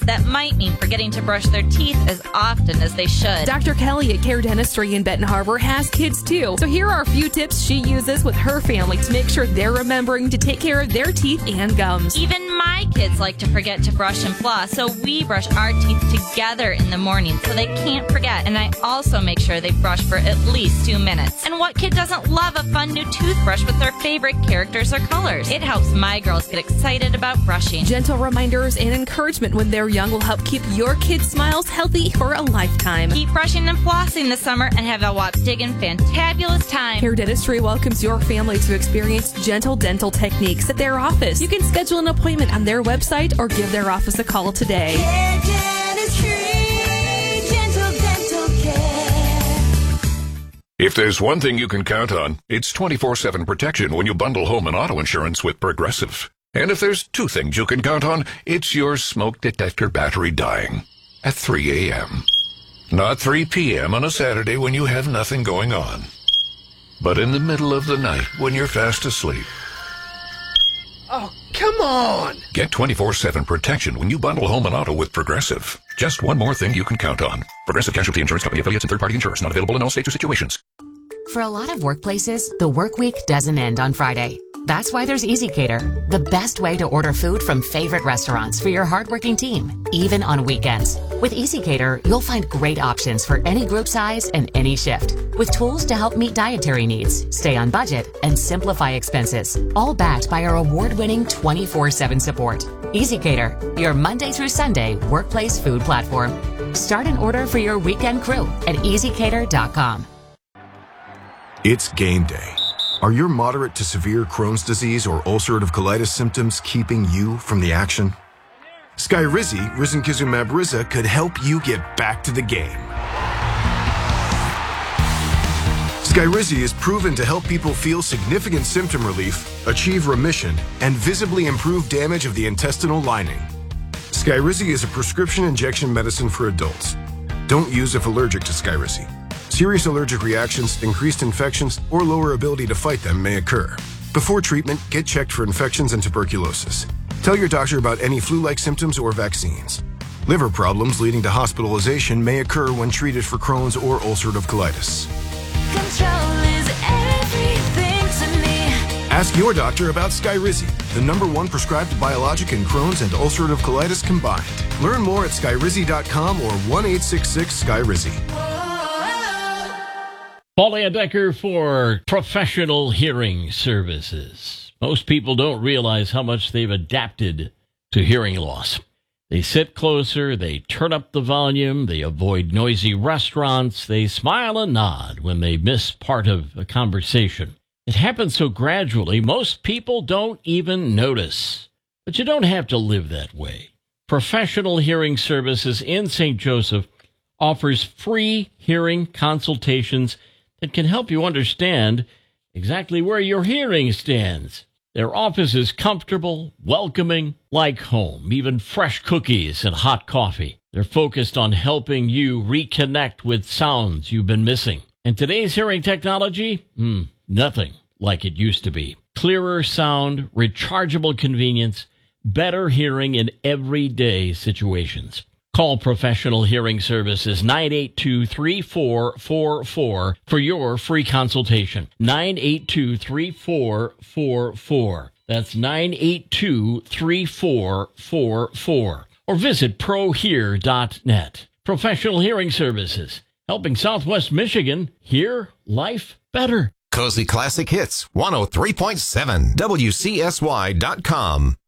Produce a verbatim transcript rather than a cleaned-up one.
That might mean forgetting to brush their teeth as often as they should. Doctor Kelly at Care Dentistry in Benton Harbor has kids too. So here are a few tips she uses with her family to make sure they're remembering to take care of their teeth and gums. Even my kids like to forget to brush and floss, so we brush our teeth together in the morning so they can't forget. And I also make sure they brush for at least two minutes. And what kid doesn't love a fun new toothbrush with their favorite characters or colors? It helps my girls get excited about brushing. Gentle reminders and encouragement when they're young will help keep your kids' smiles healthy for a lifetime. Keep brushing and flossing this summer and have a Wapdiggin' fantabulous time. Care Dentistry welcomes your family to experience gentle dental techniques at their office. You can schedule an appointment on their website or give their office a call today. Care Dentistry, gentle dental care. If there's one thing you can count on, it's twenty-four seven protection when you bundle home and auto insurance with Progressive. And if there's two things you can count on, it's your smoke detector battery dying at three a.m. Not three p.m. on a Saturday when you have nothing going on, but in the middle of the night when you're fast asleep. Oh, come on! Get twenty-four seven protection when you bundle home and auto with Progressive. Just one more thing you can count on. Progressive Casualty Insurance Company affiliates and third-party insurers. Not available in all states or situations. For a lot of workplaces, the work week doesn't end on Friday. That's why there's EasyCater, the best way to order food from favorite restaurants for your hardworking team, even on weekends. With EasyCater, you'll find great options for any group size and any shift, with tools to help meet dietary needs, stay on budget, and simplify expenses, all backed by our award-winning twenty-four seven support. EasyCater, your Monday through Sunday workplace food platform. Start an order for your weekend crew at easy cater dot com. It's game day. Are your moderate to severe Crohn's disease or ulcerative colitis symptoms keeping you from the action? Skyrizi, risankizumab Riza, could help you get back to the game. Skyrizi is proven to help people feel significant symptom relief, achieve remission, and visibly improve damage of the intestinal lining. Skyrizi is a prescription injection medicine for adults. Don't use if allergic to Skyrizi. Serious allergic reactions, increased infections, or lower ability to fight them may occur. Before treatment, get checked for infections and tuberculosis. Tell your doctor about any flu-like symptoms or vaccines. Liver problems leading to hospitalization may occur when treated for Crohn's or ulcerative colitis. Control is everything to me. Ask your doctor about Skyrizi, the number one prescribed biologic in Crohn's and ulcerative colitis combined. Learn more at skyrizi dot com or one eight six six Skyrizi. Paul Decker for Professional Hearing Services. Most people don't realize how much they've adapted to hearing loss. They sit closer, they turn up the volume, they avoid noisy restaurants, they smile and nod when they miss part of a conversation. It happens so gradually, most people don't even notice. But you don't have to live that way. Professional Hearing Services in Saint Joseph offers free hearing consultations that can help you understand exactly where your hearing stands. Their office is comfortable, welcoming, like home, even fresh cookies and hot coffee. They're focused on helping you reconnect with sounds you've been missing. And today's hearing technology? Hmm, nothing like it used to be. Clearer sound, rechargeable convenience, better hearing in everyday situations. Call Professional Hearing Services nine eight two, three four four four for your free consultation. nine eight two, three four four four. That's nine eight two, three four four four. Or visit pro hear dot net. Professional Hearing Services, helping Southwest Michigan hear life better. Cozy Classic Hits, one oh three point seven, W C S Y dot com.